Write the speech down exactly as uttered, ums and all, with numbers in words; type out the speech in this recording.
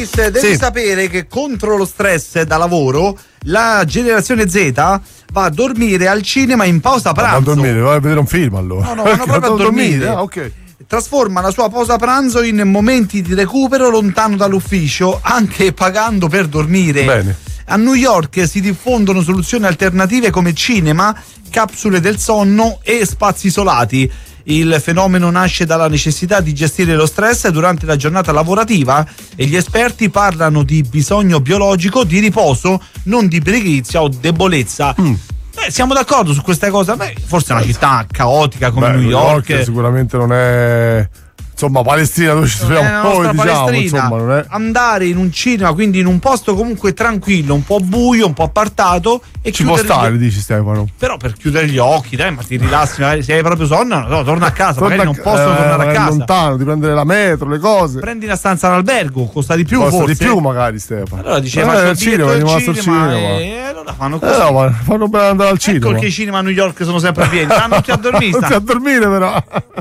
Chris, devi sì. sapere che contro lo stress da lavoro la generazione Z va a dormire al cinema in pausa pranzo. Va a dormire, va a vedere un film allora. No, no, vanno proprio a dormire. Ah, ok. Trasforma la sua pausa pranzo in momenti di recupero lontano dall'ufficio, anche pagando per dormire. Bene. A New York si diffondono soluzioni alternative come cinema, capsule del sonno e spazi isolati. Il fenomeno nasce dalla necessità di gestire lo stress durante la giornata lavorativa e gli esperti parlano di bisogno biologico di riposo, non di pigrizia o debolezza. Mm. Eh, siamo d'accordo su questa cosa? Beh, forse è una città caotica come Beh, New York. York sicuramente non è, insomma, Palestina dove ci troviamo noi, diciamo, insomma, non è... Andare in un cinema, quindi in un posto comunque tranquillo, un po' buio, un po' appartato e ci può stare, gli... dici Stefano. Però per chiudere gli occhi, dai, ma ti rilassi, magari se hai proprio sonno, no, torna a casa, torna magari non posso eh, tornare a casa. Lontano, di prendere la metro, le cose. Prendi una stanza all'albergo, costa di più, costa forse. di più magari, Stefano. Allora diceva eh, il cinema, andiamo al cinema. E allora fanno così. Eh, no, ma fanno bene andare al cinema. Ecco che i cinema a New York sono sempre pieni. Ah, non ti addormista. Non ti addormire però.